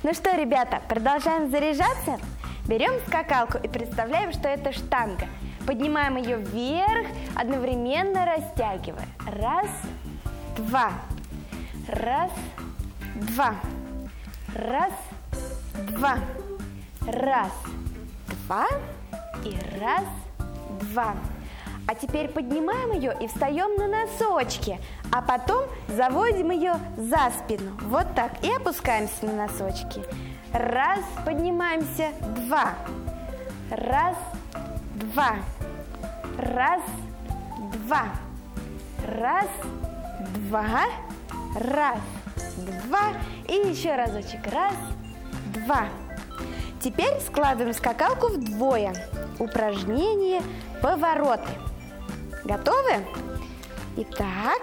Ну что, ребята, продолжаем заряжаться? Берем скакалку и представляем, что это штанга. Поднимаем ее вверх, одновременно растягивая. Раз, два. Раз, два. Раз, два. Раз, два. И раз, два. А теперь поднимаем ее и встаем на носочки, а потом заводим ее за спину. Вот так. И опускаемся на носочки. Раз, поднимаемся, два. Раз, два. Раз, два. Раз, два. Раз, два. И еще разочек. Раз, два. Теперь складываем скакалку вдвое. Упражнение повороты. Готовы? Итак,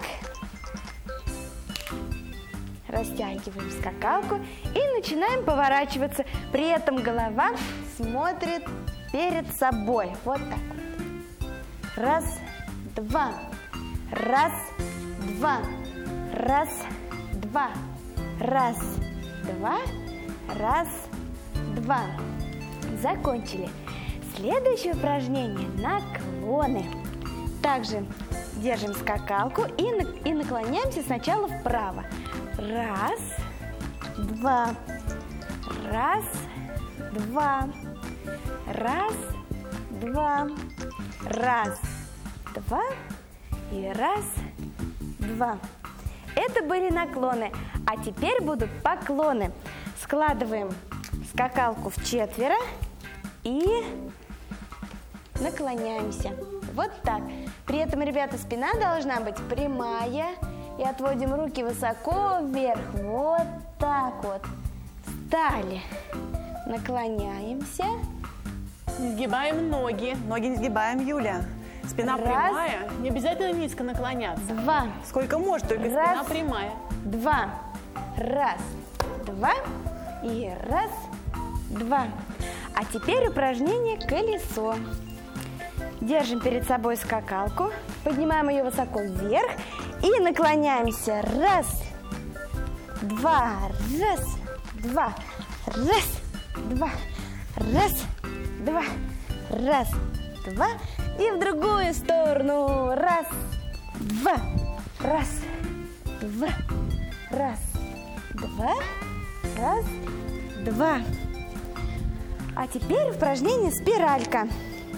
растягиваем скакалку и начинаем поворачиваться. При этом голова смотрит перед собой. Вот так вот. Раз, два. Раз, два. Раз, два. Раз, два. Раз, два. Закончили. Следующее упражнение – наклоны. Также держим скакалку и наклоняемся сначала вправо. Раз, два. Раз, два. Раз, два. Раз, два. И раз, два. Это были наклоны. А теперь будут поклоны. Складываем скакалку в четверо и наклоняемся. Вот так. При этом, ребята, спина должна быть прямая. И отводим руки высоко вверх. Вот так вот. Встали. Наклоняемся. Не сгибаем ноги. Ноги не сгибаем, Юля. Спина прямая. Не обязательно низко наклоняться. Два. Сколько может, только спина прямая. Два. Раз. Два. И раз. Два. А теперь упражнение колесо. Держим перед собой скакалку, поднимаем ее высоко вверх и наклоняемся. Раз, два, раз, два, раз, два, раз, два, раз, два. И в другую сторону. Раз, два, раз, два, раз, два, раз, два. А теперь упражнение спиралька.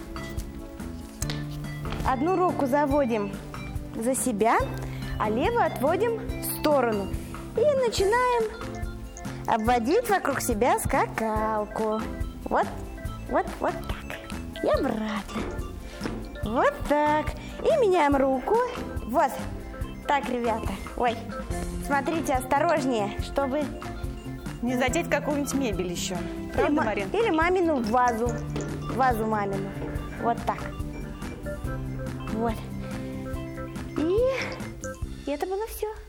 Одну руку заводим за себя, а левую отводим в сторону. И начинаем обводить вокруг себя скакалку. Вот, вот, вот так. И обратно. Вот так. И меняем руку. Вот. Так, ребята. Ой, смотрите, осторожнее, чтобы не задеть какую-нибудь мебель еще. Правда, Марин? Или мамину вазу. Вазу мамину. Вот так. Вот. И это было все.